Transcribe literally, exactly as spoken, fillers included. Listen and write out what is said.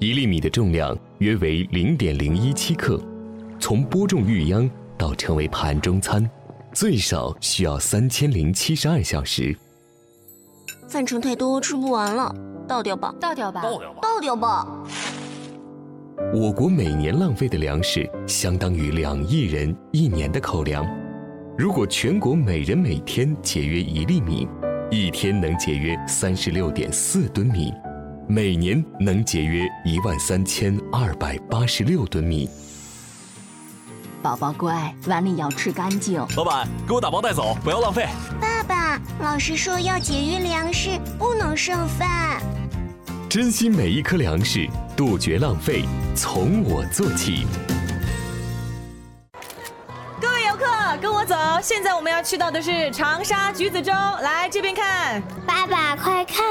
一粒米的重量约为 零点零一七克，从播种育秧到成为盘中餐，最少需要三千零七十二小时。 饭盛太多，吃不完了，倒掉吧， 倒掉吧， 倒掉吧， 倒掉吧。 我国每年浪费的粮食相当于两亿人一年的口粮。如果全国每人每天节约一粒米，一天能节约三十六点四吨米，每年能节约一万三千二百八十六吨米。 宝宝乖，碗里要吃干净。 老板，给我打包带走，不要浪费。 爸爸，老师说要节约粮食，不能剩饭。 珍惜每一颗粮食，杜绝浪费，从我做起。 各位游客，跟我走，现在我们要去到的是长沙橘子洲，来这边看。 爸爸，快看